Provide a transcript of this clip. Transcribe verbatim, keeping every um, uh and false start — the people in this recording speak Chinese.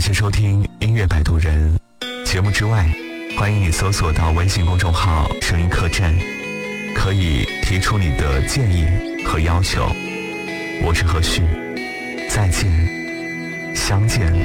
谢收听音乐摆渡人。节目之外，欢迎你搜索到微信公众号声音客栈，可以提出你的建议和要求。我是何旭，再见，相见。